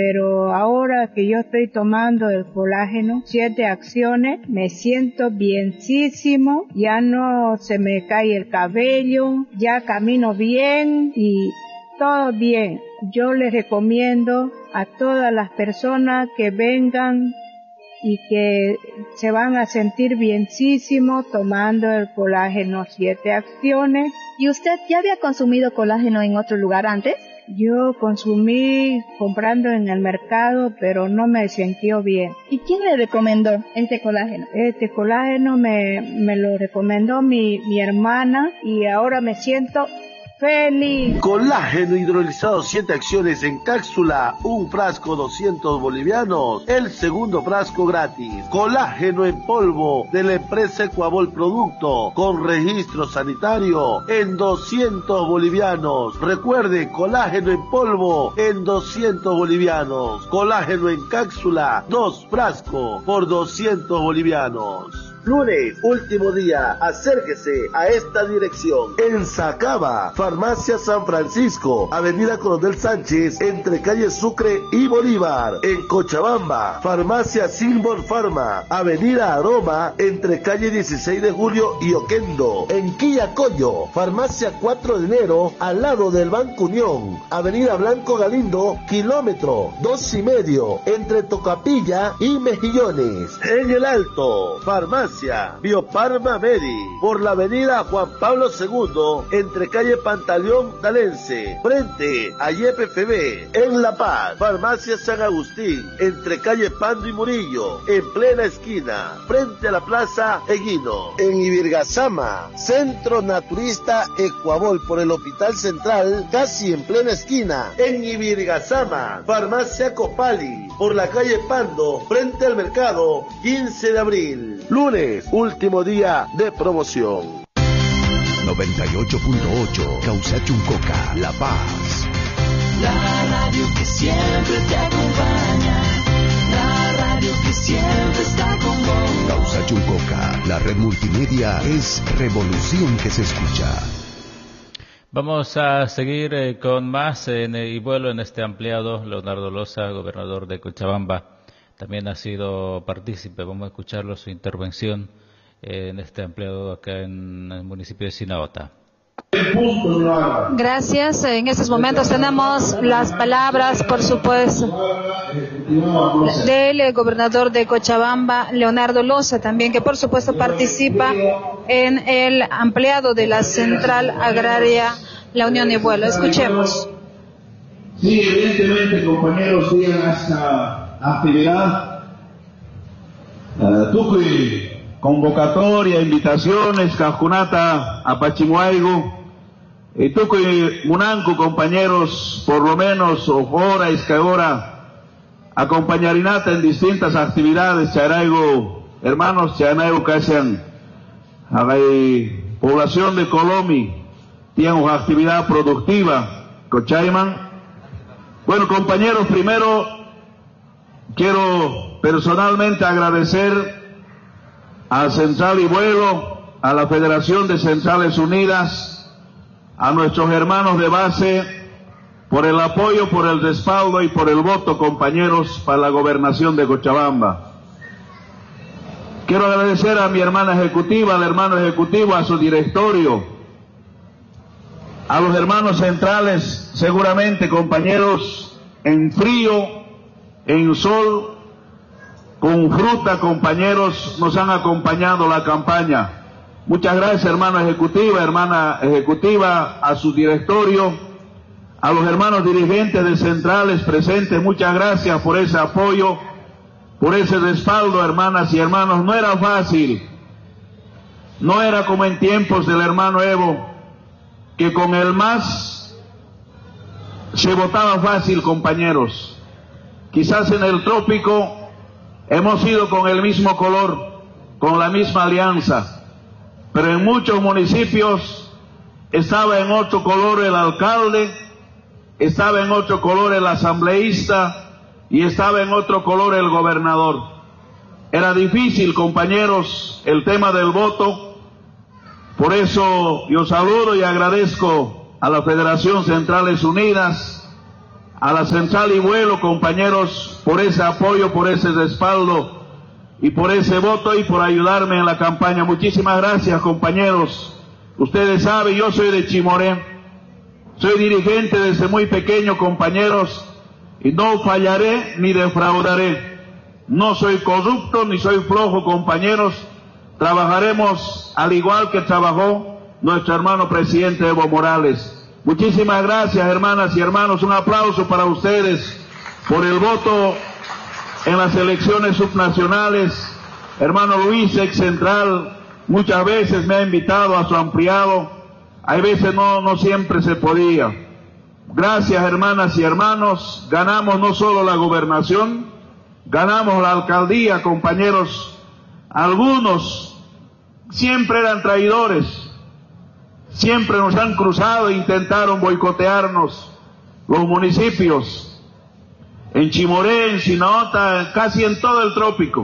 Pero ahora que yo estoy tomando el colágeno, 7 acciones, me siento bienísimo, ya no se me cae el cabello, ya camino bien y todo bien. Yo les recomiendo a todas las personas que vengan y que se van a sentir bienísimo tomando el colágeno 7 acciones. ¿Y usted ya había consumido colágeno en otro lugar antes? Yo consumí comprando en el mercado, pero no me sintió bien. ¿Y quién le recomendó este colágeno? Este colágeno me lo recomendó mi hermana y ahora me siento feliz. Colágeno hidrolizado 7 acciones en cápsula, un frasco 200 bolivianos, el segundo frasco gratis. Colágeno en polvo de la empresa Ecuabol Producto, con registro sanitario en 200 bolivianos. Recuerde, colágeno en polvo en 200 bolivianos. Colágeno en cápsula, 2 frascos por 200 bolivianos. Lunes, último día, acérquese a esta dirección. En Sacaba, Farmacia San Francisco, Avenida Coronel Sánchez, entre calle Sucre y Bolívar. En Cochabamba, Farmacia Silver Pharma, Avenida Aroma, entre calle 16 de Julio y Oquendo. En Quillacollo, Farmacia 4 de enero, al lado del Banco Unión, Avenida Blanco Galindo, kilómetro 2,5, entre Tocapilla y Mejillones. En El Alto, Farmacia Bioparma Medi, por la avenida Juan Pablo II, entre calle Pantaleón Dalense, frente a YPFB. En La Paz, Farmacia San Agustín, entre calle Pando y Murillo, en plena esquina, frente a la Plaza Eguino. En Ibirgazama, Centro Naturista Ecuabol, por el Hospital Central, casi en plena esquina. En Ibirgazama, Farmacia Copali, por la calle Pando, frente al mercado, 15 de abril. Lunes, último día de promoción. 98.8 Causachuncoca, La Paz. La radio que siempre te acompaña. La radio que siempre está con vos. Causachuncoca, la red multimedia es revolución que se escucha. Vamos a seguir con más y vuelo en este ampliado. Leonardo Loza, gobernador de Cochabamba, también ha sido partícipe. Vamos a escucharlo, su intervención en este ampliado acá en el municipio de Sinaota. Gracias. En estos momentos tenemos las palabras, por supuesto, del gobernador de Cochabamba, Leonardo Loza, también, que por supuesto participa en el ampliado de la Central Agraria La Unión y Vuelo. Escuchemos. Sí, evidentemente, compañeros, sigan esta actividad. Tucuy, convocatoria, invitaciones, Cajunata, Apachimuaigu, y Tucuy, Munanco, compañeros, por lo menos, hora es que ahora acompañarinata en distintas actividades, Charaigo, hermanos, Charaigo, Casian, población de Colomi, tienen una actividad productiva, Cochaiman. Bueno, compañeros, primero quiero personalmente agradecer a Central y Vuelo, a la Federación de Centrales Unidas, a nuestros hermanos de base, por el apoyo, por el respaldo y por el voto, compañeros, para la gobernación de Cochabamba. Quiero agradecer a mi hermana ejecutiva, al hermano ejecutivo, a su directorio, a los hermanos centrales, seguramente, compañeros, en frío, en sol, con fruta, compañeros, nos han acompañado la campaña. Muchas gracias, hermana ejecutiva, a su directorio, a los hermanos dirigentes de centrales presentes, muchas gracias por ese apoyo, por ese respaldo, hermanas y hermanos. No era fácil, no era como en tiempos del hermano Evo, que con el MAS se votaba fácil, compañeros. Quizás en el trópico hemos ido con el mismo color, con la misma alianza, pero en muchos municipios estaba en otro color el alcalde, estaba en otro color el asambleísta y estaba en otro color el gobernador. Era difícil, compañeros, el tema del voto. Por eso yo saludo y agradezco a la Federación Centrales Unidas, a la Central y Vuelo, compañeros, por ese apoyo, por ese respaldo y por ese voto y por ayudarme en la campaña. Muchísimas gracias, compañeros. Ustedes saben, yo soy de Chimoré, soy dirigente desde muy pequeño, compañeros, y no fallaré ni defraudaré. No soy corrupto ni soy flojo, compañeros. Trabajaremos al igual que trabajó nuestro hermano presidente Evo Morales. Muchísimas gracias, hermanas y hermanos. Un aplauso para ustedes por el voto en las elecciones subnacionales. Hermano Luis, ex central, muchas veces me ha invitado a su ampliado. Hay veces no siempre se podía. Gracias, hermanas y hermanos. Ganamos no solo la gobernación, ganamos la alcaldía, compañeros. Algunos siempre eran traidores. Siempre nos han cruzado e intentaron boicotearnos los municipios. En Chimoré, en Sinaota, casi en todo el trópico.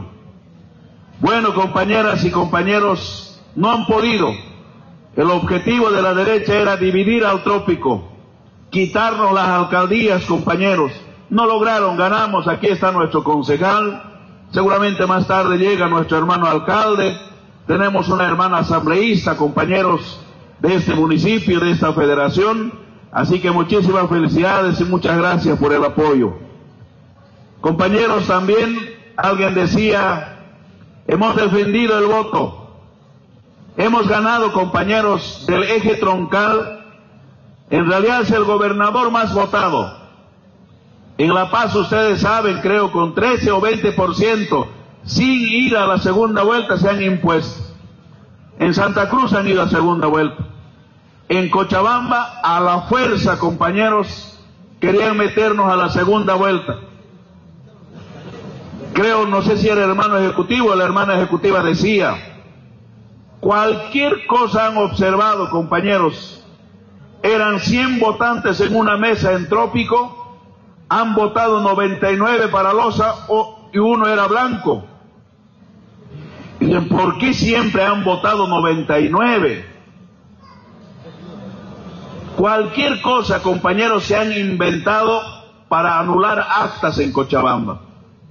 Bueno, compañeras y compañeros, no han podido. El objetivo de la derecha era dividir al trópico, quitarnos las alcaldías, compañeros. No lograron, ganamos. Aquí está nuestro concejal. Seguramente más tarde llega nuestro hermano alcalde. Tenemos una hermana asambleísta, compañeros, de este municipio, de esta federación. Así que muchísimas felicidades y muchas gracias por el apoyo. Compañeros, también alguien decía, hemos defendido el voto. Hemos ganado, compañeros, del eje troncal. En realidad es el gobernador más votado. En La Paz, ustedes saben, creo, con 13 o 20%, sin ir a la segunda vuelta, se han impuesto. En Santa Cruz han ido a segunda vuelta. En Cochabamba, a la fuerza, compañeros, querían meternos a la segunda vuelta. Creo, no sé si era el hermano ejecutivo o la hermana ejecutiva decía, cualquier cosa han observado, compañeros. Eran 100 votantes en una mesa en Trópico, han votado 99 para Loza y uno era blanco. Dicen, ¿por qué siempre han votado 99? Cualquier cosa, compañeros, se han inventado para anular actas en Cochabamba.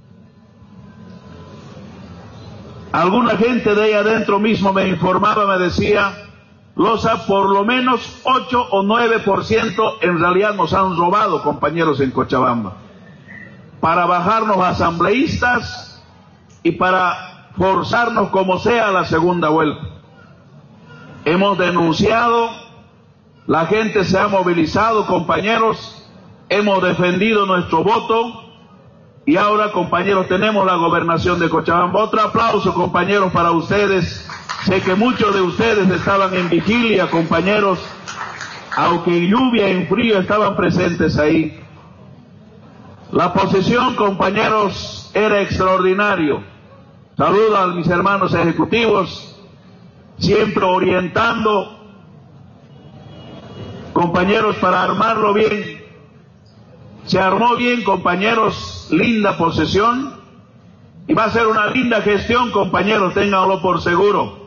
Alguna gente de ahí adentro mismo me informaba, me decía, Loza, por lo menos 8 o 9% en realidad nos han robado, compañeros, en Cochabamba, para bajarnos asambleístas y para forzarnos como sea a la segunda vuelta. Hemos denunciado, la gente se ha movilizado, compañeros, hemos defendido nuestro voto y ahora, compañeros, tenemos la gobernación de Cochabamba. Otro aplauso, compañeros, para ustedes. Sé que muchos de ustedes estaban en vigilia, compañeros, aunque en lluvia, en frío, estaban presentes ahí. La posesión, compañeros, era extraordinario. Saludo a mis hermanos ejecutivos, siempre orientando, compañeros, para armarlo bien. Se armó bien, compañeros, linda posesión, y va a ser una linda gestión, compañeros, ténganlo por seguro.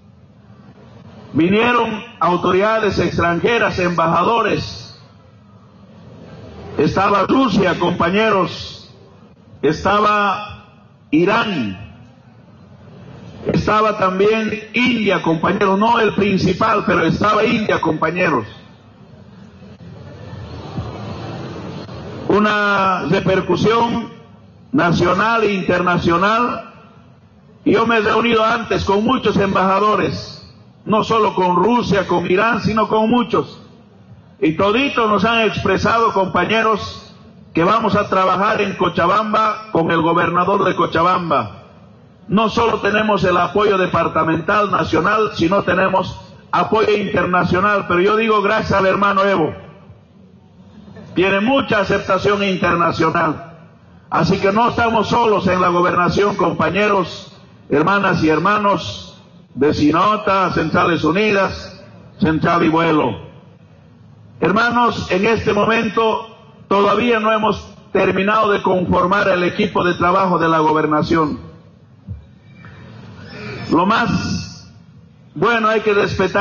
Vinieron autoridades extranjeras, embajadores. Estaba Rusia, compañeros. Estaba Irán. Estaba también India, compañeros. No el principal, pero estaba India, compañeros. Una repercusión nacional e internacional. Yo me he reunido antes con muchos embajadores, no solo con Rusia, con Irán, sino con muchos. Y toditos nos han expresado, compañeros, que vamos a trabajar en Cochabamba con el gobernador de Cochabamba. No solo tenemos el apoyo departamental, nacional, sino tenemos apoyo internacional. Pero yo digo gracias al hermano Evo. Tiene mucha aceptación internacional. Así que no estamos solos en la gobernación, compañeros, hermanas y hermanos de Sinota, Centrales Unidas, Central y Vuelo. Hermanos, en este momento todavía no hemos terminado de conformar el equipo de trabajo de la gobernación. Lo más bueno, hay que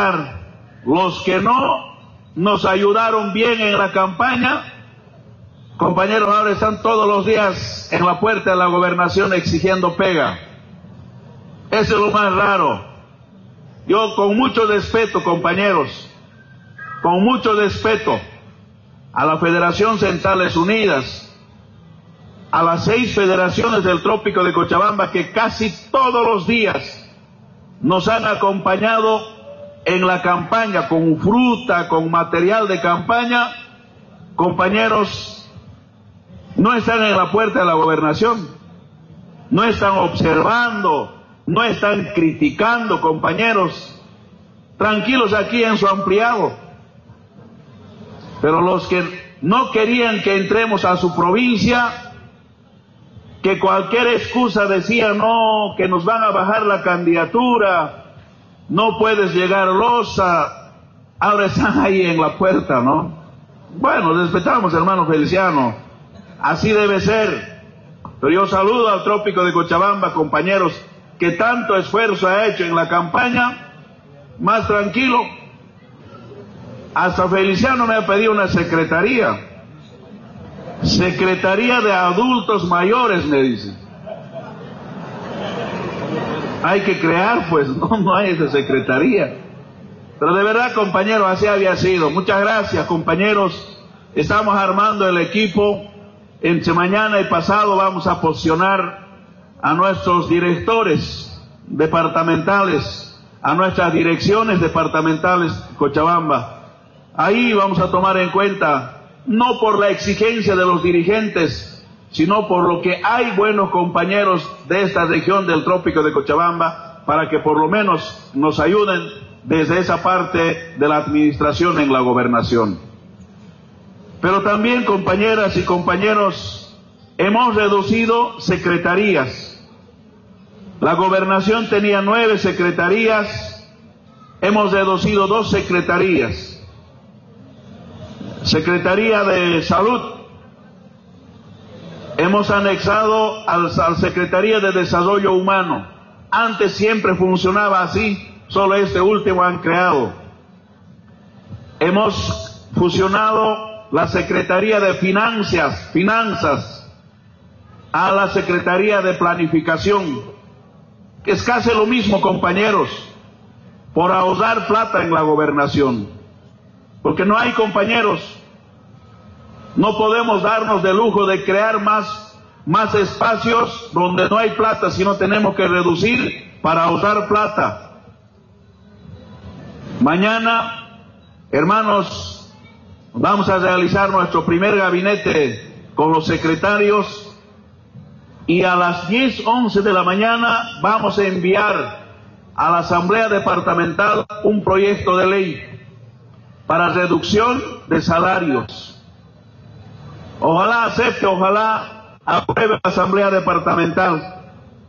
respetar los que no nos ayudaron bien en la campaña, Compañeros, ahora están todos los días en la puerta de la gobernación exigiendo pega. Eso es lo más raro. Yo, con mucho respeto, compañeros, con mucho respeto a la Federación Centrales Unidas, a las 6 federaciones del Trópico de Cochabamba que casi todos los días nos han acompañado en la campaña con fruta, con material de campaña, compañeros, no están en la puerta de la gobernación, no están observando, no están criticando, compañeros, tranquilos aquí en su ampliado. Pero los que no querían que entremos a su provincia, que cualquier excusa decía, no, que nos van a bajar la candidatura, no puedes llegar Loza, ahora están ahí en la puerta, ¿no? Bueno, respetamos, hermano Feliciano, así debe ser, pero yo saludo al Trópico de Cochabamba, compañeros, que tanto esfuerzo ha hecho en la campaña, más tranquilo. Hasta Feliciano me ha pedido una secretaría de adultos mayores, me dice. Hay que crear, pues, no hay esa secretaría. Pero de verdad, compañeros, así había sido. Muchas gracias, compañeros. Estamos armando el equipo. Entre mañana y pasado vamos a posicionar a nuestros directores departamentales, a nuestras direcciones departamentales Cochabamba. Ahí vamos a tomar en cuenta, no por la exigencia de los dirigentes, sino por lo que hay buenos compañeros de esta región del Trópico de Cochabamba, para que por lo menos nos ayuden desde esa parte de la administración en la gobernación. Pero también, compañeras y compañeros, hemos reducido secretarías. La gobernación tenía 9 secretarías, hemos reducido 2 secretarías. Secretaría de Salud, hemos anexado al Secretaría de Desarrollo Humano. Antes siempre funcionaba así, solo este último han creado. Hemos fusionado la Secretaría de Finanzas a la Secretaría de Planificación, que es casi lo mismo, compañeros, por ahorrar plata en la gobernación. Porque no hay, compañeros, no podemos darnos de lujo de crear más espacios donde no hay plata, sino tenemos que reducir para ahorrar plata. Mañana, hermanos, vamos a realizar nuestro primer gabinete con los secretarios y a las 10, 11 de la mañana vamos a enviar a la Asamblea Departamental un proyecto de ley para reducción de salarios. Ojalá acepte, ojalá apruebe la Asamblea Departamental.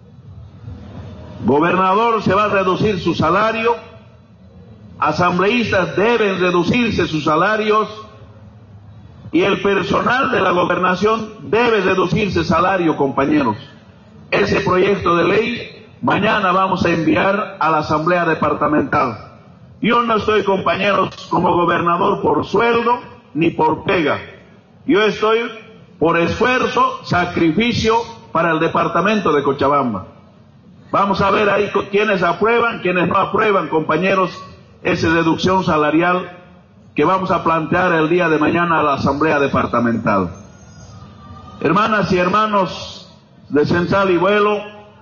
Gobernador se va a reducir su salario, asambleístas deben reducirse sus salarios y el personal de la gobernación debe reducirse salario, compañeros. Ese proyecto de ley mañana vamos a enviar a la Asamblea Departamental. Yo no estoy, compañeros, como gobernador por sueldo ni por pega. Yo estoy por esfuerzo, sacrificio para el departamento de Cochabamba. Vamos a ver ahí quiénes aprueban, quiénes no aprueban, compañeros, esa reducción salarial que vamos a plantear el día de mañana a la Asamblea Departamental. Hermanas y hermanos de Central y Vuelo,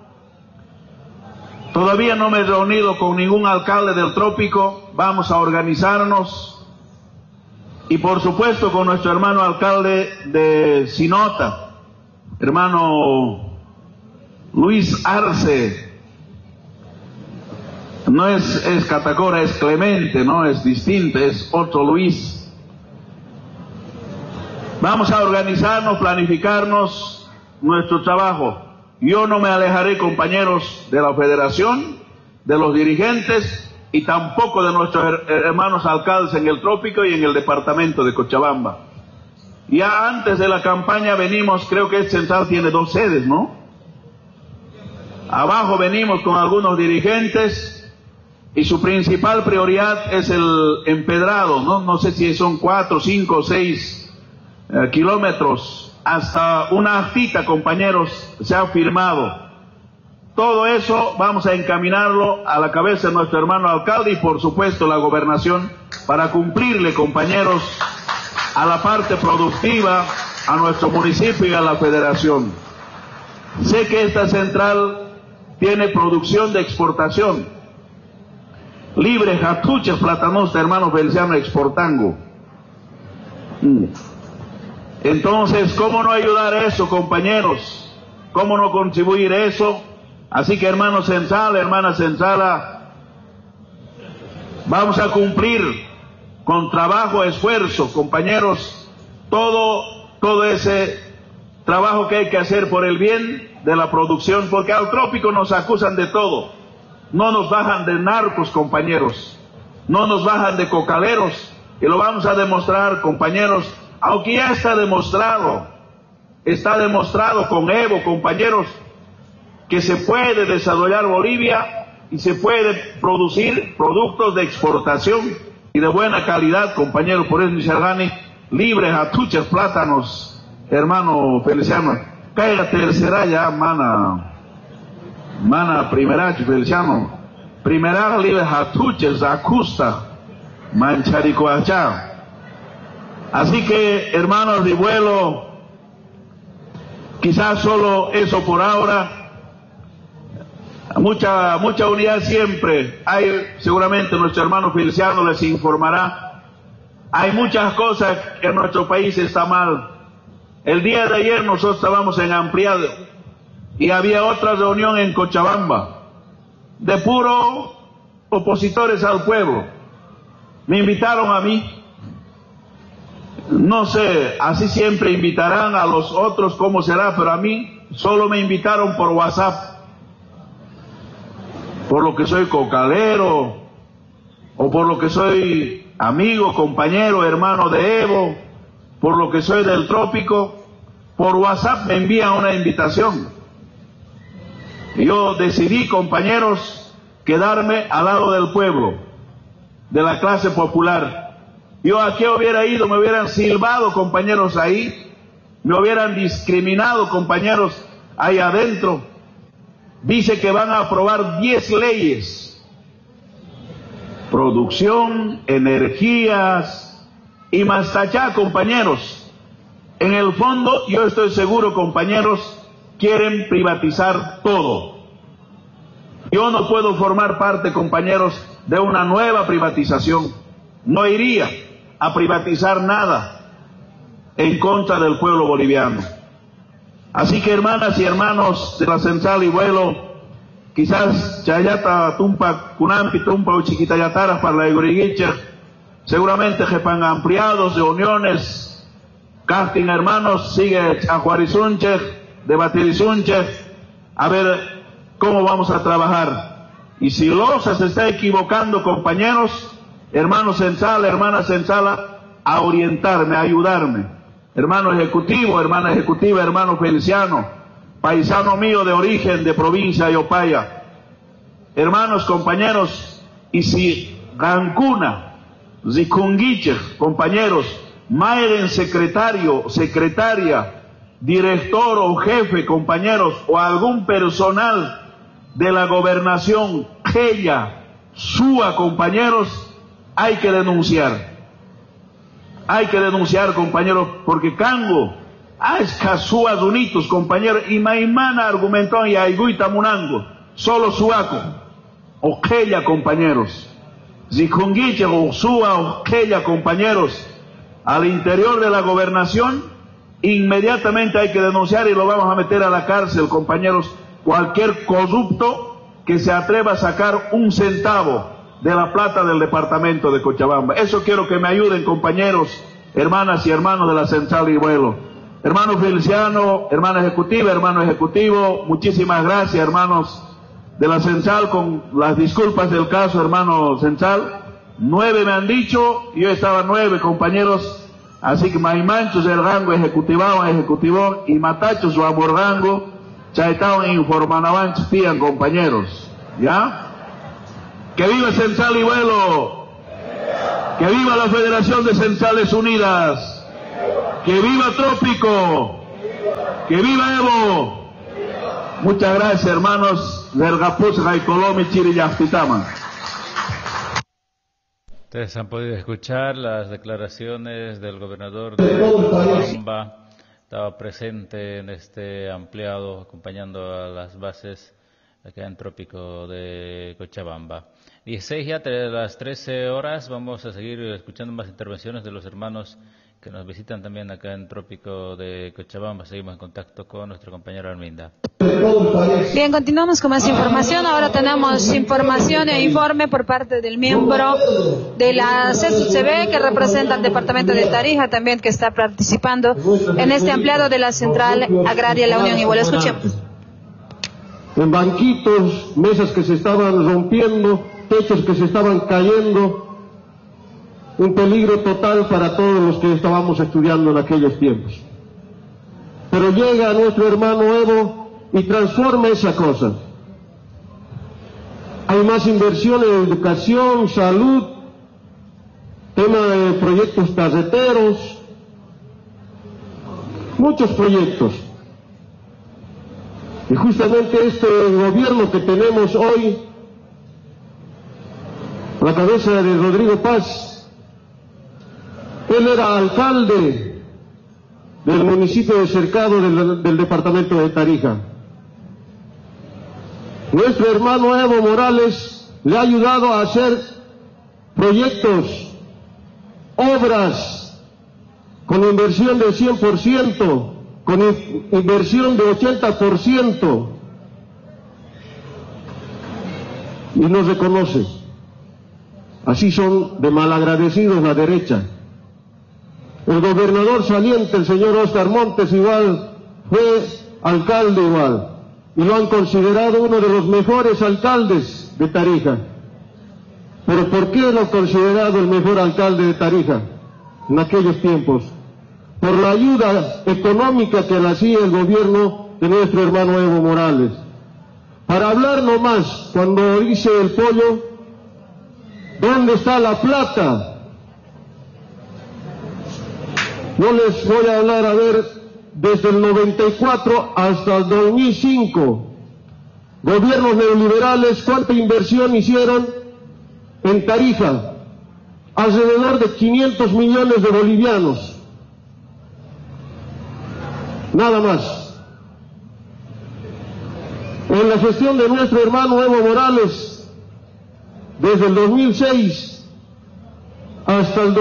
todavía no me he reunido con ningún alcalde del Trópico, vamos a organizarnos y por supuesto con nuestro hermano alcalde de Sinota, hermano Luis Arce. No es Catacora, es Clemente, no es distinto, es otro Luis. Vamos a organizarnos, planificarnos nuestro trabajo. Yo no me alejaré, compañeros, de la federación, de los dirigentes y tampoco de nuestros hermanos alcaldes en el Trópico y en el departamento de Cochabamba. Ya antes de la campaña venimos, creo que el Central tiene 2 sedes, ¿no? Abajo venimos con algunos dirigentes y su principal prioridad es el empedrado, ¿no? No sé si son 4, 5 o 6 kilómetros, hasta una actita, compañeros, se ha firmado. Todo eso vamos a encaminarlo a la cabeza de nuestro hermano alcalde y por supuesto la gobernación para cumplirle, compañeros, a la parte productiva, a nuestro municipio y a la federación. Sé que esta central tiene producción de exportación. Libre jatuches platanos, hermano Feliciano, exportango. Entonces, ¿cómo no ayudar a eso, compañeros? ¿Cómo no contribuir a eso? Así que, hermano Sensala, hermana Sensala, vamos a cumplir con trabajo, esfuerzo, compañeros, todo ese trabajo que hay que hacer por el bien de la producción, porque al trópico nos acusan de todo. No nos bajan de narcos, compañeros, no nos bajan de cocaleros, y lo vamos a demostrar, compañeros, aunque ya está demostrado con Evo, compañeros, que se puede desarrollar Bolivia y se puede producir productos de exportación y de buena calidad, compañeros. Por eso Michalgani, libres, atuches, plátanos, hermano Feliciano, cae la tercera ya, mana primera, Feliciano, primera libres, atuches, acusta, mancharicoachá. Así que, hermanos de vuelo, quizás solo eso por ahora. Mucha unidad siempre hay, seguramente nuestro hermano Feliciano les informará. Hay muchas cosas que en nuestro país está mal. El día de ayer nosotros estábamos en Ampliado y había otra reunión en Cochabamba de puro opositores al pueblo. Me invitaron a mí. No sé, así siempre invitarán a los otros cómo será, pero a mí solo me invitaron por WhatsApp. Por lo que soy cocalero, o por lo que soy amigo, compañero, hermano de Evo, por lo que soy del trópico, por WhatsApp me envían una invitación. Yo decidí, compañeros, quedarme al lado del pueblo, de la clase popular. Yo aquí hubiera ido, me hubieran silbado, compañeros, ahí, me hubieran discriminado, compañeros, ahí adentro. Dice que van a aprobar 10 leyes, producción, energías y más allá, compañeros. En el fondo, yo estoy seguro, compañeros, quieren privatizar todo. Yo no puedo formar parte, compañeros, de una nueva privatización. No iría a privatizar nada en contra del pueblo boliviano. Así que, hermanas y hermanos de la central y vuelo, quizás chayata tumpa kunampi tumpa uchiquitayatara para la igorigicha, seguramente jepan ampliados de uniones, casting hermanos, sigue a Juarizunche, debatirisunche, a ver cómo vamos a trabajar. Y si Loza se está equivocando, compañeros, hermanos Sensala, hermana Sensala, a orientarme, a ayudarme. Hermano ejecutivo, hermana ejecutiva, hermano Feliciano, paisano mío de origen, de provincia de Opaya. Hermanos, compañeros, y si Gancuna, Zicunguiche, compañeros, Maeren secretario, secretaria, director o jefe, compañeros, o algún personal de la gobernación, ella, SUA, compañeros, hay que denunciar. Hay que denunciar, compañeros, porque Cango, Casúa Dunitos, compañeros, y Maimana argumentó y Aiguita Munango, solo Suaco, Oquella, compañeros, Zicunguiche, o Sua, Oquella, compañeros, al interior de la gobernación, inmediatamente hay que denunciar y lo vamos a meter a la cárcel, compañeros, cualquier corrupto que se atreva a sacar un centavo de la plata del departamento de Cochabamba. Eso quiero que me ayuden, compañeros, hermanas y hermanos de la central y vuelo. Hermano Feliciano, hermana ejecutiva, hermano ejecutivo, muchísimas gracias, hermanos de la central, con las disculpas del caso, hermano central. 9 me han dicho, yo estaba 9, compañeros, así que Maimanchos del rango ejecutivo y Matachos su amorgango, chaitaban informanabanchos, tían, compañeros, ¿ya? ¡Que viva Central y Vuelo! ¡Que viva la Federación de Centrales Unidas! ¡Que viva Trópico! ¡Que viva Evo! Muchas gracias, hermanos del Gapuz, Gaicolomi, Chiriyaspitama. Ustedes han podido escuchar las declaraciones del gobernador de Cochabamba. Estaba presente en este ampliado, acompañando a las bases acá en Trópico de Cochabamba. 16 ya, de las 13 horas, vamos a seguir escuchando más intervenciones de los hermanos que nos visitan también acá en Trópico de Cochabamba. Seguimos en contacto con nuestro compañero Arminda. Bien, continuamos con más información. Ahora tenemos información e informe por parte del miembro de la CSUCB que representa al departamento de Tarija, también que está participando en este ampliado de la Central Agraria La Unión. Igual escuchemos. En banquitos, mesas que se estaban rompiendo, techos que se estaban cayendo, un peligro total para todos los que estábamos estudiando en aquellos tiempos. Pero llega nuestro hermano Evo y transforma esa cosa. Hay más inversión en educación, salud, tema de proyectos carreteros, muchos proyectos. Y justamente este gobierno que tenemos hoy, a la cabeza de Rodrigo Paz, él era alcalde del municipio de Cercado del departamento de Tarija. Nuestro hermano Evo Morales le ha ayudado a hacer proyectos, obras con inversión del 100%, con inversión de 80%, y nos reconoce. Así son de malagradecidos la derecha. El gobernador saliente, el señor Oscar Montes, igual fue alcalde igual, y lo han considerado uno de los mejores alcaldes de Tarija. Pero ¿por qué lo han considerado el mejor alcalde de Tarija en aquellos tiempos? Por la ayuda económica que le hacía el gobierno de nuestro hermano Evo Morales. Para hablar nomás, cuando dice el pollo, ¿dónde está la plata? Yo les voy a hablar, a ver, desde el 94 hasta el 2005, gobiernos neoliberales, ¿cuánta inversión hicieron en Tarija? Alrededor de 500 millones de bolivianos. Nada más. En la gestión de nuestro hermano Evo Morales, desde el 2006 hasta el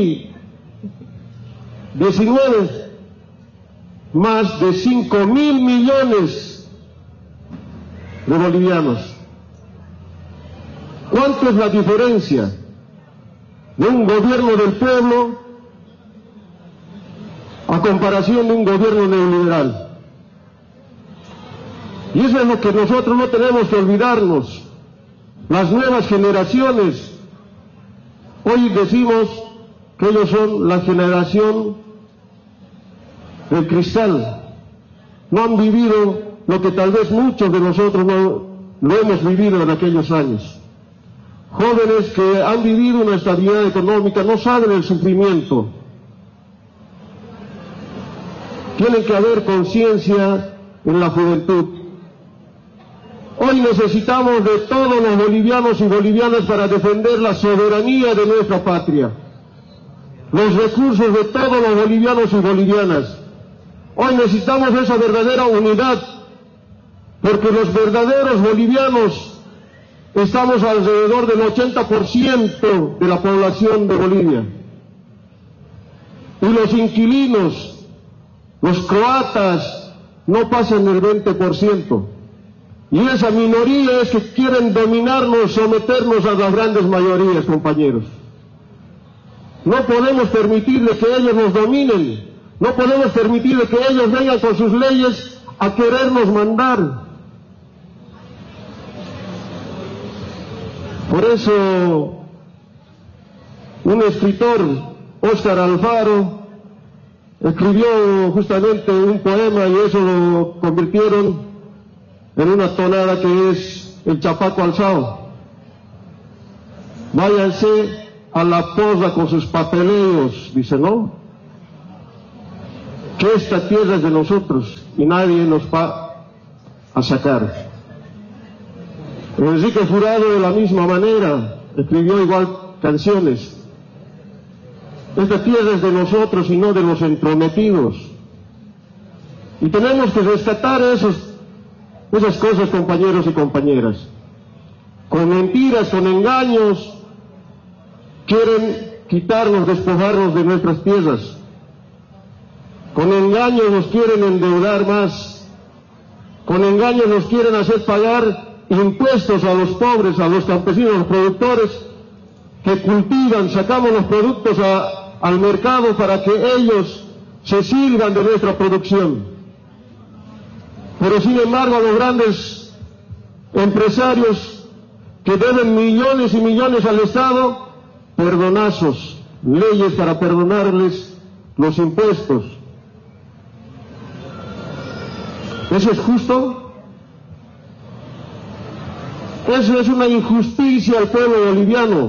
2019, más de 5.000 millones de bolivianos. ¿Cuánto es la diferencia de un gobierno del pueblo a comparación de un gobierno neoliberal? Y eso es lo que nosotros no tenemos que olvidarnos. Las nuevas generaciones, hoy decimos que ellos son la generación del cristal. No han vivido lo que tal vez muchos de nosotros no lo hemos vivido en aquellos años. Jóvenes que han vivido una estabilidad económica, no saben el sufrimiento. Tiene que haber conciencia en la juventud. Hoy necesitamos de todos los bolivianos y bolivianas para defender la soberanía de nuestra patria, los recursos de todos los bolivianos y bolivianas. Hoy necesitamos esa verdadera unidad, porque los verdaderos bolivianos estamos alrededor del 80% de la población de Bolivia. Y los inquilinos, los croatas, no pasan el 20%. Y esa minoría es que quieren dominarnos, someternos a las grandes mayorías, compañeros. No podemos permitirle que ellos nos dominen. No podemos permitirle que ellos vengan con sus leyes a querernos mandar. Por eso, un escritor, Óscar Alfaro, escribió justamente un poema y eso lo convirtieron en una tonada que es el chapaco alzado. Váyanse a la porra con sus papeleos, dice, ¿no? que esta tierra es de nosotros y nadie nos va a sacar. Enrique Jurado, de la misma manera, escribió igual canciones. Esta tierra es de nosotros y no de los entrometidos. Y tenemos que rescatar esas cosas, compañeros y compañeras. Con mentiras, con engaños, quieren quitarnos, despojarnos de nuestras tierras. Con engaños nos quieren endeudar más. Con engaños nos quieren hacer pagar impuestos a los pobres, a los campesinos, a los productores que cultivan. Sacamos los productos al mercado para que ellos se sirvan de nuestra producción. Pero sin embargo, a los grandes empresarios que deben millones y millones al Estado, perdonazos, leyes para perdonarles los impuestos. ¿Eso es justo? Eso es una injusticia al pueblo boliviano.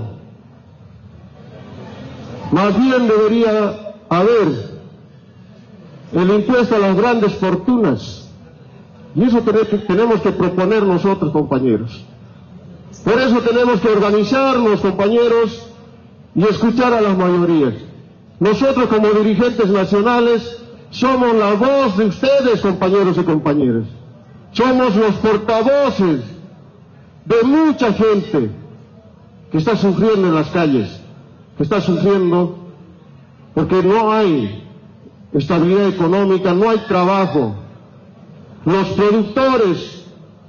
Más bien debería haber el impuesto a las grandes fortunas. Y eso tenemos que proponer nosotros, compañeros. Por eso tenemos que organizarnos, compañeros, y escuchar a las mayorías. Nosotros, como dirigentes nacionales, somos la voz de ustedes, compañeros y compañeras. Somos los portavoces de mucha gente que está sufriendo en las calles, que está sufriendo porque no hay estabilidad económica, no hay trabajo. Los productores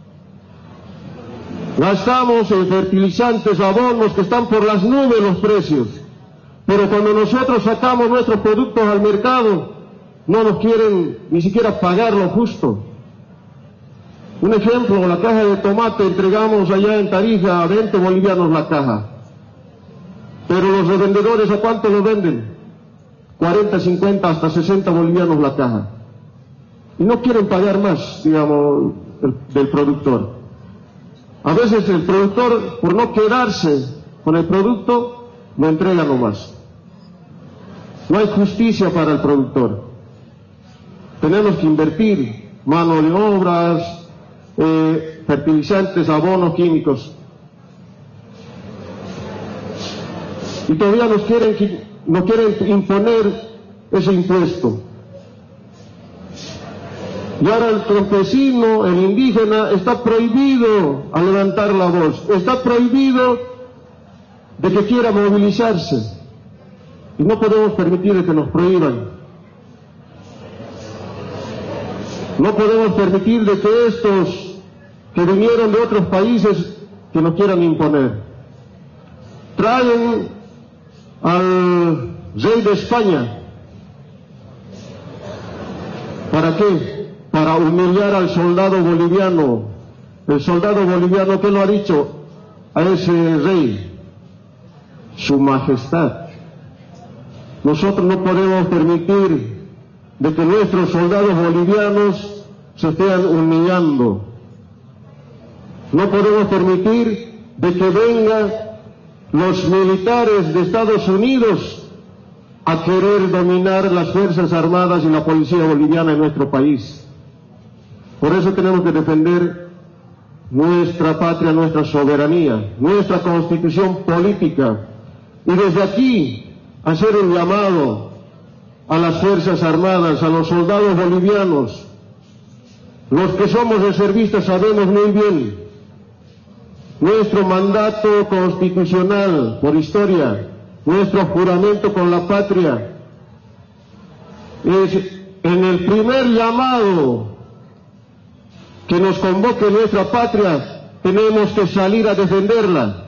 gastamos en fertilizantes, abonos, que están por las nubes los precios, pero cuando nosotros sacamos nuestros productos al mercado, no nos quieren ni siquiera pagar lo justo. Un ejemplo, la caja de tomate entregamos allá en Tarija a 20 bolivianos la caja, pero los revendedores, ¿a cuánto lo venden? 40, 50, hasta 60 bolivianos la caja. Y no quieren pagar más, digamos, del productor. A veces el productor, por no quedarse con el producto, lo entrega nomás. No hay justicia para el productor. Tenemos que invertir mano de obras, fertilizantes, abonos químicos. Y todavía nos quieren imponer ese impuesto. Y ahora el campesino, el indígena, está prohibido a levantar la voz, está prohibido de que quiera movilizarse. Y no podemos permitir que nos prohíban. No podemos permitir de que estos que vinieron de otros países que nos quieran imponer. Traen al rey de España. ¿Para qué? Para humillar al soldado boliviano. El soldado boliviano, ¿qué lo ha dicho a ese rey? Su majestad. Nosotros no podemos permitir de que nuestros soldados bolivianos se estén humillando. No podemos permitir de que vengan los militares de Estados Unidos a querer dominar las Fuerzas Armadas y la Policía Boliviana en nuestro país. Por eso tenemos que defender nuestra patria, nuestra soberanía, nuestra constitución política. Y desde aquí hacer un llamado a las Fuerzas Armadas, a los soldados bolivianos. Los que somos reservistas sabemos muy bien nuestro mandato constitucional por historia, nuestro juramento con la patria. Es en el primer llamado que nos convoque nuestra patria, tenemos que salir a defenderla.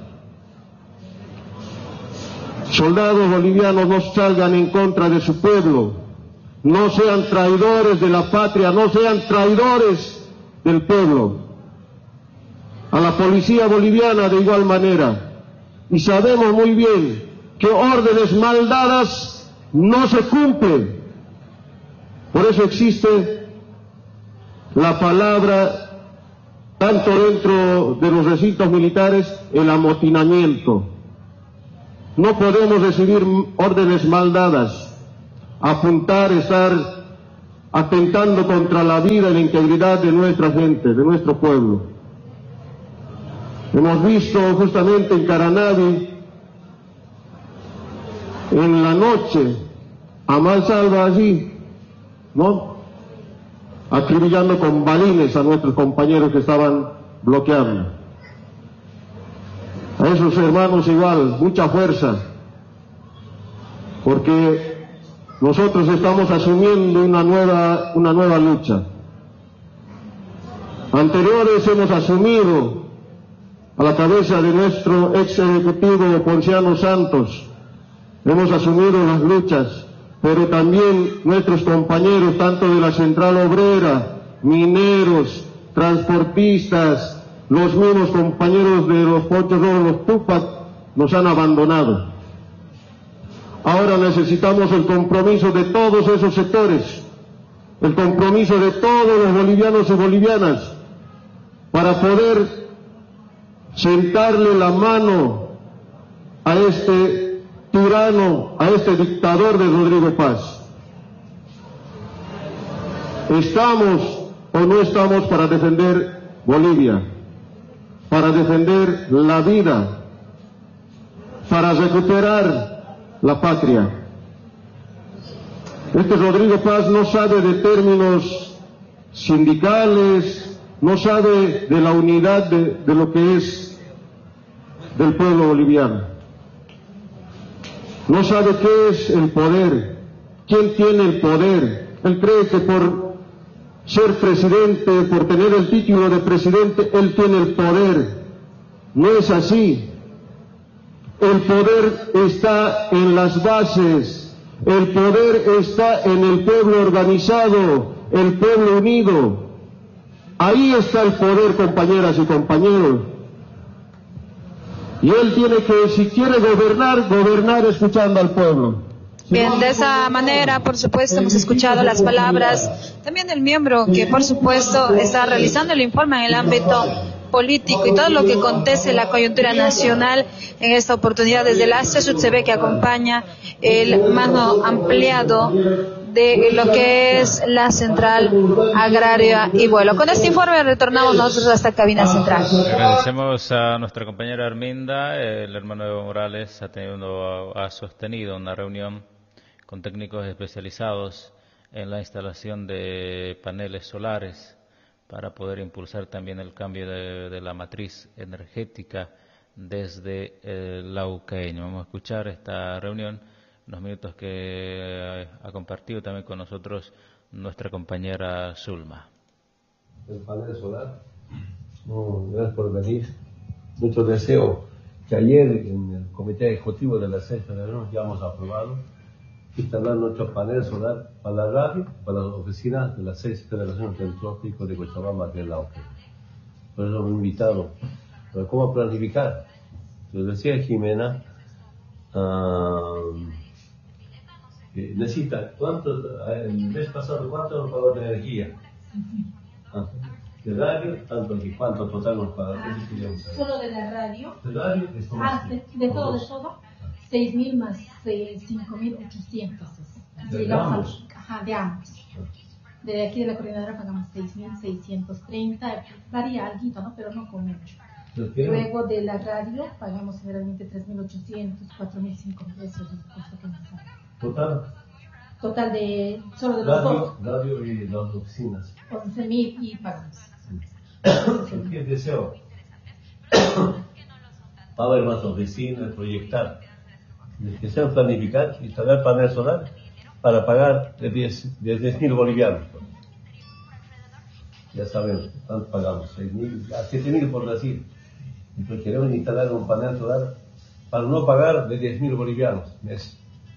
Soldados bolivianos, no salgan en contra de su pueblo, no sean traidores de la patria, no sean traidores del pueblo. A la policía boliviana de igual manera. Y sabemos muy bien que órdenes mal dadas no se cumplen. Por eso existe la palabra, tanto dentro de los recintos militares, el amotinamiento. No podemos recibir órdenes mal dadas, apuntar, estar atentando contra la vida y la integridad de nuestra gente, de nuestro pueblo. Hemos visto justamente en Caranavi, en la noche, a mansalva allí, ¿no?, acribillando con balines a nuestros compañeros que estaban bloqueando. A esos hermanos igual, mucha fuerza, porque nosotros estamos asumiendo una nueva lucha. Anteriores hemos asumido a la cabeza de nuestro ex ejecutivo Ponciano Santos, hemos asumido las luchas, pero también nuestros compañeros, tanto de la Central Obrera, mineros, transportistas, los mismos compañeros de los Pochos Rojos, los Tupac, nos han abandonado. Ahora necesitamos el compromiso de todos esos sectores, el compromiso de todos los bolivianos y bolivianas, para poder sentarle la mano a este tirano, a este dictador de Rodrigo Paz. ¿Estamos o no estamos para defender Bolivia, para defender la vida, para recuperar la patria? Este Rodrigo Paz no sabe de términos sindicales, no sabe de la unidad de lo que es del pueblo boliviano. No sabe qué es el poder, quién tiene el poder. Él cree que por ser presidente, por tener el título de presidente, él tiene el poder. No es así. El poder está en las bases, el poder está en el pueblo organizado, el pueblo unido. Ahí está el poder, compañeras y compañeros. Y él tiene que, si quiere gobernar, gobernar escuchando al pueblo. Bien, de esa manera, por supuesto, hemos escuchado las palabras también del miembro que, por supuesto, está realizando el informe en el ámbito político y todo lo que acontece en la coyuntura nacional. En esta oportunidad, desde la CESUD se ve que acompaña el mano ampliado de lo que es la Central Agraria y Vuelo. Con este informe retornamos nosotros hasta Cabina Central. Agradecemos a nuestra compañera Arminda. El hermano Evo Morales ha sostenido una reunión con técnicos especializados en la instalación de paneles solares para poder impulsar también el cambio de la matriz energética desde Lauqueño. Vamos a escuchar esta reunión, unos minutos que ha compartido también con nosotros nuestra compañera Zulma. El panel solar, gracias por venir. Mucho deseo que ayer en el comité ejecutivo de la sexta de enero ya hemos aprobado instalar nuestro panel solar para la radio, para las oficinas de la sexta Federación del Trópico de Cochabamba, de Lauque. Por eso me he invitado. Pero ¿cómo planificar? Yo decía Jimena, necesita, el mes pasado, ¿cuánto nos pagó de energía? De radio, tanto y cuánto total nos pagó. Solo de la radio. De radio, de todo. 6.000 más 5.800. De ambos. De ambos. De aquí de la coordinadora pagamos 6.630, varía algo, ¿no? Pero no con mucho. Luego de la radio pagamos generalmente 3.800, 4.000, 5.000, eso es el costo que nos sale. Total de, solo de los dos. Radio y las oficinas. 11.000 y pagamos. ¿Qué deseo? Va a haber más oficinas, proyectar. Deseo planificar, instalar panel solar para pagar de 10.000 bolivianos. Ya saben, ¿cuánto pagamos? 6.000, a 7.000 por decir. Entonces queremos instalar un panel solar para no pagar de 10.000 bolivianos mes.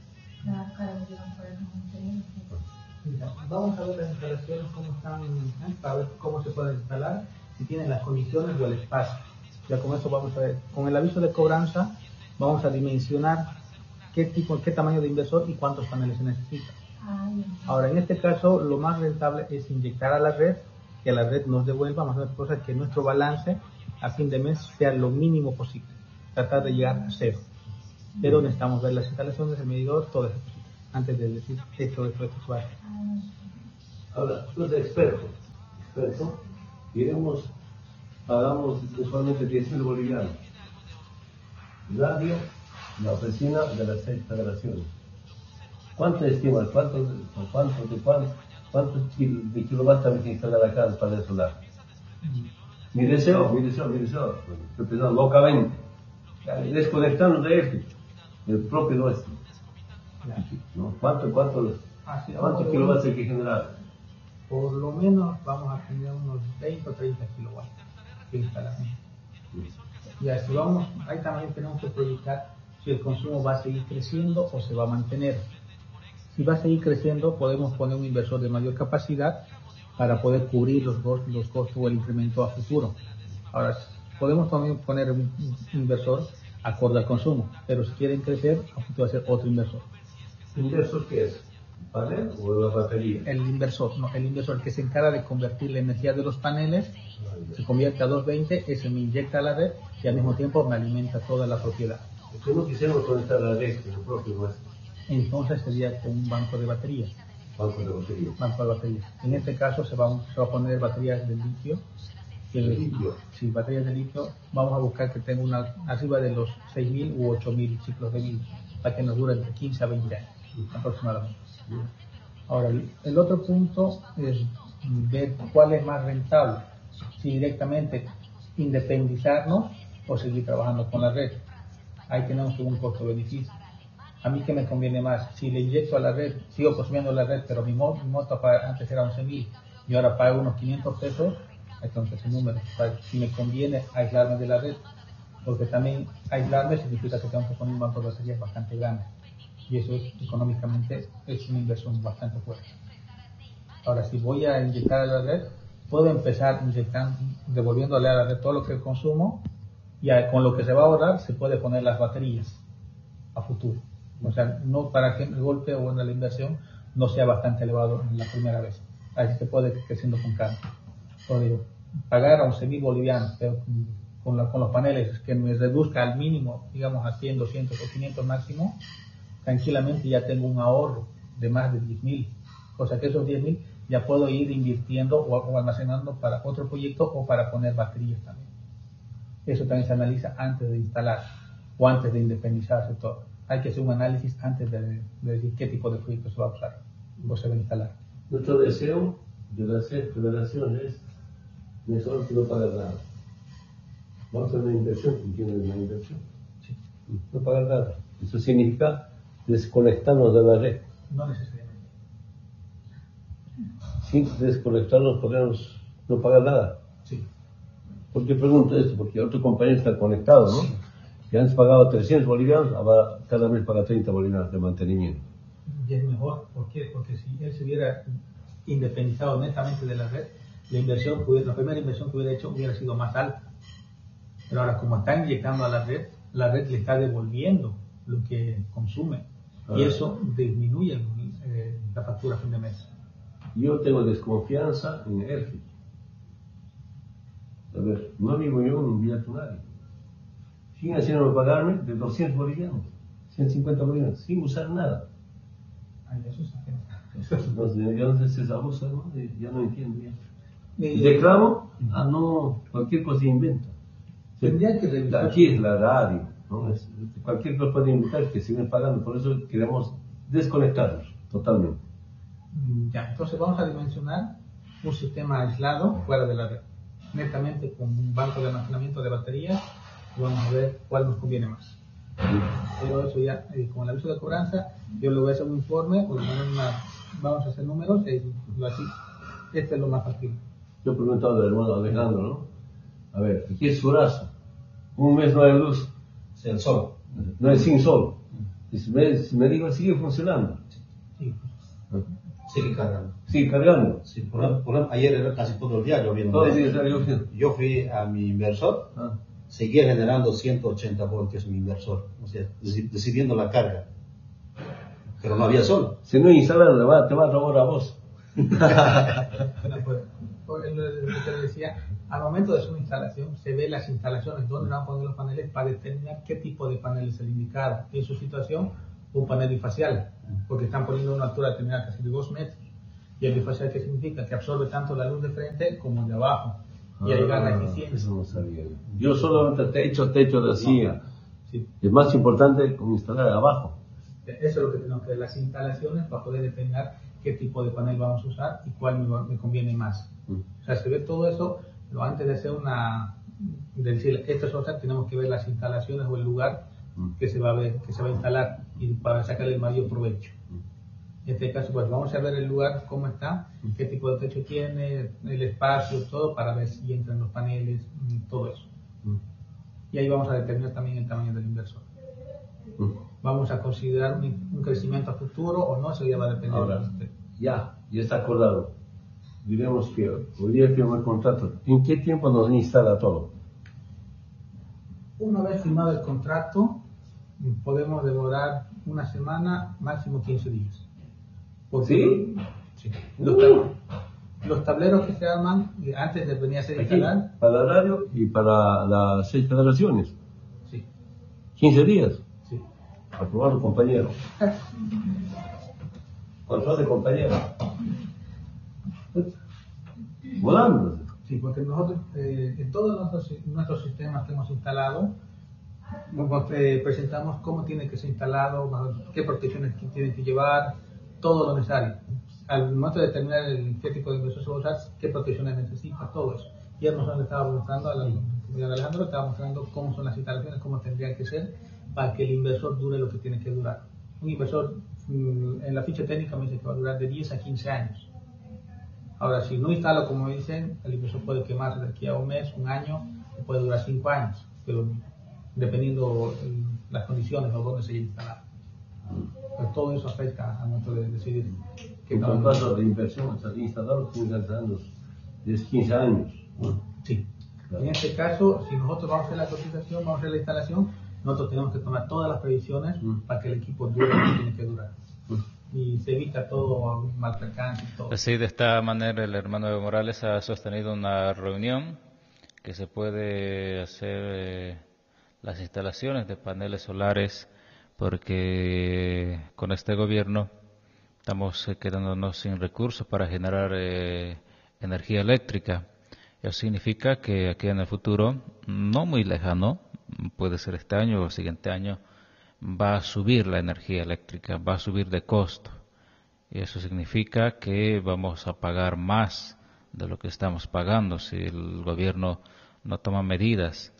Vamos a ver las instalaciones, cómo están, para ver cómo se pueden instalar, si tienen las condiciones o el espacio. Ya con eso vamos a ver, con el aviso de cobranza, vamos a dimensionar qué tamaño de inversor y cuántos paneles se necesitan. Ahora, en este caso, lo más rentable es inyectar a la red, que la red nos devuelva más o menos cosas, que nuestro balance a fin de mes sea lo mínimo posible, tratar de llegar a cero. Pero necesitamos ver las instalaciones, el medidor, todo eso, antes de decir esto suave. Ahora, los expertos, iremos, pagamos usualmente 10.000 bolivianos. Radio, la oficina de las 6 federaciones. ¿Cuánto estimas? ¿Cuántos de kilovatios hay que instalar acá el panel solar? Mi deseo, estoy pensando locamente, desconectarnos de esto, del propio nuestro. ¿No? ¿Cuántos kilovatios hay que generar? Por lo menos vamos a tener unos 20 o 30 kilovatios de instalación. Y así vamos, ahí también tenemos que proyectar si el consumo va a seguir creciendo o se va a mantener. Si va a seguir creciendo, podemos poner un inversor de mayor capacidad para poder cubrir los costos o el incremento a futuro. Ahora, podemos también poner un inversor acorde al consumo, pero si quieren crecer, a futuro va a ser otro inversor. ¿Inversor qué es? ¿Panel o la batería? El inversor que se encarga de convertir la energía de los paneles, se convierte a 220, ese me inyecta a la red y al mismo tiempo me alimenta toda la propiedad. Si no quisiéramos conectar la red en el propio nuestro, entonces sería con un banco de baterías. Banco de baterías. En este caso se va a poner baterías de litio. Sí, baterías de litio. Vamos a buscar que tenga arriba de los 6.000 u 8.000 ciclos de vida, para que nos dure entre 15 a 20 años aproximadamente. Ahora, el otro punto es ver cuál es más rentable, si directamente independizarnos o seguir trabajando con la red. Ahí tenemos un costo-beneficio. A mí que me conviene más, si le inyecto a la red, sigo consumiendo la red, pero mi moto antes era 11.000 y ahora pago unos 500 pesos, entonces el número, si me conviene aislarme de la red, porque también aislarme significa que tengo que poner un banco de baterías bastante grande y eso económicamente es una inversión bastante fuerte. Ahora, si voy a inyectar a la red, puedo empezar devolviéndole a la red todo lo que consumo y con lo que se va a ahorrar se puede poner las baterías a futuro. O sea, no para que el golpe o la inversión no sea bastante elevado en la primera vez. Así se puede ir creciendo con calma. Pagar a 11.000 bolivianos, pero con los paneles que me reduzca al mínimo, digamos a 100, 200 o 500 máximo, tranquilamente ya tengo un ahorro de más de 10.000. O sea que esos 10.000 ya puedo ir invirtiendo o almacenando para otro proyecto o para poner baterías también. Eso también se analiza antes de instalar o antes de independizarse todo. Hay que hacer un análisis antes de decir qué tipo de proyecto se va a usar o se va a instalar. Nuestro deseo de las federaciones es solo que no pagar nada. Vamos a hacer una inversión, ¿entiendes? Una inversión. Sí. No pagar nada. Eso significa desconectarnos de la red. No necesariamente. Sin desconectarnos podemos no pagar nada. Sí. ¿Por qué pregunto esto? Porque otro compañero está conectado, ¿no? Sí. Que antes pagaba 300 bolivianos, ahora cada mes paga 30 bolivianos de mantenimiento. Y es mejor, ¿por qué? Porque si él se hubiera independizado netamente de la red, la primera inversión que hubiera hecho hubiera sido más alta. Pero ahora, como está inyectando a la red le está devolviendo lo que consume. Y eso disminuye la factura a fin de mes. Yo tengo desconfianza en ERGI. A ver, no vivo yo en Villa Tunari. Siguen haciéndome pagarme de 200 bolivianos, 150 bolivianos, sin usar nada. Ay, eso es entonces, ya no sé si es abuso, ¿no? Ya no entiendo bien. Reclamo, no, cualquier cosa inventa. Tendría que revisar. Aquí es la radio, ¿no? Cualquier cosa puede inventar que siguen pagando, por eso queremos desconectarnos totalmente. Ya, entonces vamos a dimensionar un sistema aislado fuera de la red, netamente con un banco de almacenamiento de baterías. Vamos a ver cuál nos conviene más. Pero eso ya, con el aviso de cobranza, yo le voy a hacer un informe, vamos a hacer números, así, este es lo más fácil. Yo he preguntado al hermano Alejandro, ¿no? A ver, aquí es Surazo, un mes no hay luz, el sol, no hay sin sol. Y si me digo, sigue funcionando. Sí. Sigue cargando. Sigue cargando. Sí, por ejemplo, ayer era casi todo el día lloviendo. Todo el día está lloviendo. Yo fui a mi inversor, seguía generando 180 voltios mi inversor, o sea, decidiendo la carga. Pero no había sol. Si no instalan, te va a robar a vos. Te decía, al momento de su instalación, se ve las instalaciones donde van a poner los paneles para determinar qué tipo de panel es el indicado. En su situación, un panel bifacial, porque están poniendo una altura determinada casi de 2 metros. ¿Y el bifacial qué significa? Que absorbe tanto la luz de frente como de abajo. Y ahí gana eficiencia. Eso no sabía. Yo solamente techo de así. Sí. Es más importante instalar abajo. Eso es lo que tenemos que ver, las instalaciones para poder determinar qué tipo de panel vamos a usar y cuál me conviene más. O sea, se ve todo eso, pero antes de hacer de decir esto es otra, tenemos que ver las instalaciones o el lugar que se va a instalar y para sacarle el mayor provecho. En este caso, pues vamos a ver el lugar, cómo está, qué tipo de techo tiene, el espacio, todo, para ver si entran los paneles, todo eso. Y ahí vamos a determinar también el tamaño del inversor. Vamos a considerar un crecimiento a futuro o no, eso ya va a depender. Ahora, ya está acordado. Diremos que hoy día firma el contrato. ¿En qué tiempo nos instala todo? Una vez firmado el contrato, podemos demorar una semana, máximo 15 días. ¿Sí? Sí. Los tableros que se arman antes de venir a ser instalados. Para la radio y para las 6 federaciones. Sí. 15 días. Sí. Aprobado, compañero. Control de compañero. Volando. Sí, porque nosotros, en todos nuestros sistemas que hemos instalado, presentamos cómo tiene que ser instalado, qué protecciones tiene que llevar, todo lo necesario. Al momento de determinar qué tipo de inversor se va a usar, qué protecciones necesita, todo eso. Y nosotros le estábamos mostrando a Alejandro, le estaba mostrando cómo son las instalaciones, cómo tendrían que ser para que el inversor dure lo que tiene que durar. Un inversor, en la ficha técnica me dice que va a durar de 10 a 15 años. Ahora, si no instalo, como dicen, el inversor puede quemarse de aquí a un mes, un año, o puede durar 5 años, pero dependiendo las condiciones o dónde se haya instalado. Pero todo eso afecta al momento de decidir. En contrato de inversión, está instalado 15 años. Sí. Claro. En este caso, si nosotros vamos a hacer la cotización, vamos a hacer la instalación, nosotros tenemos que tomar todas las previsiones para que el equipo dure lo que tiene que durar. Y se evita todo mal percance y todo. Así, de esta manera, el hermano Evo Morales ha sostenido una reunión que se puede hacer las instalaciones de paneles solares, porque con este gobierno estamos quedándonos sin recursos para generar energía eléctrica. Eso significa que aquí en el futuro, no muy lejano, puede ser este año o el siguiente año, va a subir la energía eléctrica, va a subir de costo. Y eso significa que vamos a pagar más de lo que estamos pagando si el gobierno no toma medidas.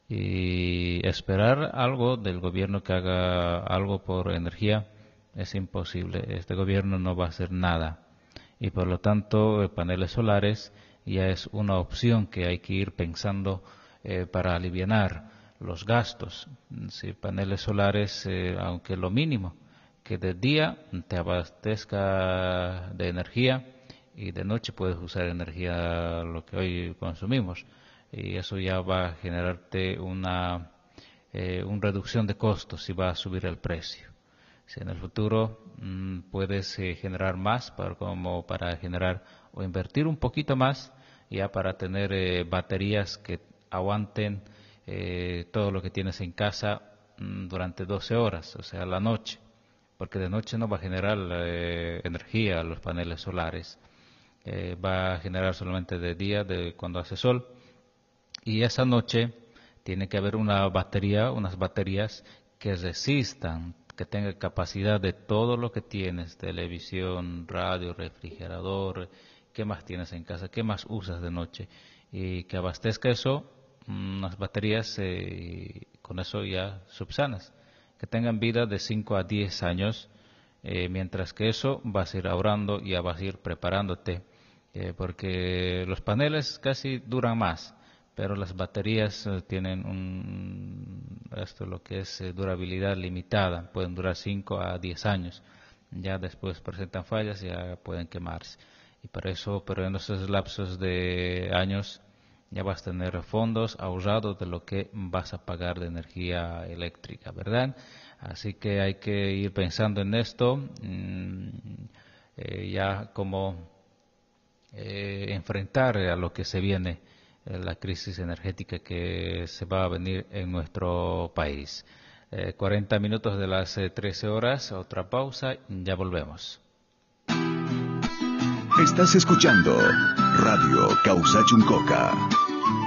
Y esperar algo del gobierno que haga algo por energía es imposible. Este gobierno no va a hacer nada. Y por lo tanto, paneles solares ya es una opción que hay que ir pensando para alivianar los gastos. Si paneles solares, aunque lo mínimo, que de día te abastezca de energía y de noche puedes usar energía lo que hoy consumimos, y eso ya va a generarte una reducción de costos y va a subir el precio. Si en el futuro puedes generar más como para generar o invertir un poquito más ya para tener baterías que aguanten todo lo que tienes en casa durante 12 horas, o sea, la noche, porque de noche no va a generar energía los paneles solares, va a generar solamente de día, de cuando hace sol, y esa noche tiene que haber unas baterías que resistan, que tengan capacidad de todo lo que tienes, televisión, radio, refrigerador, qué más tienes en casa, qué más usas de noche, y que abastezca eso, unas baterías, con eso ya subsanas, que tengan vida de 5 a 10 años, mientras que eso vas a ir ahorrando y ya vas a ir preparándote, porque los paneles casi duran más, pero las baterías tienen lo que es durabilidad limitada, pueden durar 5 a 10 años, ya después presentan fallas y ya pueden quemarse, y para eso, pero en esos lapsos de años ya vas a tener fondos ahorrados de lo que vas a pagar de energía eléctrica, ¿verdad? Así que hay que ir pensando en esto, ya como enfrentar a lo que se viene, la crisis energética que se va a venir en nuestro país. 40 minutos de las 13 horas, otra pausa, ya volvemos. Estás escuchando Radio Causa Chuncoca.